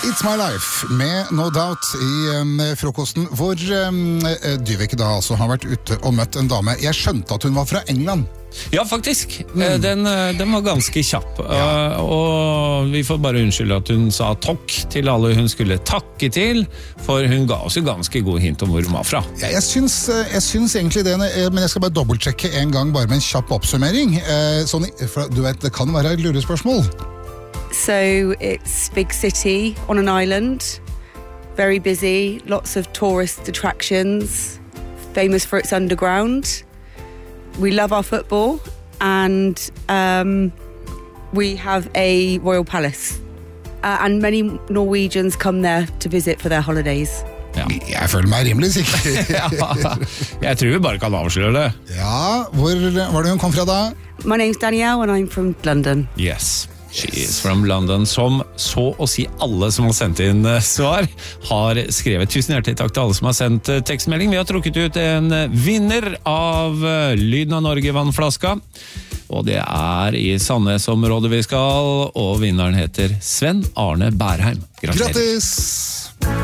It's My Life med No Doubt i frokosten, hvor Dyveke da altså har vært ute og møtt en dame. Jeg skjønte at hun var fra England. Ja, faktisk. Den var ganske kjapp. Og vi får bare unnskylde at hun sa takk til alle hun skulle takke til, for hun ga oss jo ganske gode hint om hvor hun var fra. Ja, jeg syns egentlig det, men jeg skal bare dobbeltsjekke en gang, bare med en kjapp oppsummering. Sånn, for du vet, det kan være et lurespørsmål. So it's big city on an island, very busy, lots of tourist attractions, famous for its underground. We love our football, and we have a royal palace. And many Norwegians come there to visit for their holidays. Ja. Jeg føler meg rimelig sikker. Ja, jeg tror vi bare kan avsløre det. Ja, hvor var det hun kom fra da? My name's Danielle, and I'm from London. Yes. She is from London, som så å si alle som har sendt inn svar har skrevet. Tusen hjertelig takk til alle som har sendt tekstmelding. Vi har trukket ut en vinner av Lyden av Norge vannflaska, og det er i Sandnes-området vi skal, og vinneren heter Sven Arne Bærheim. Gratulerer. Grattis!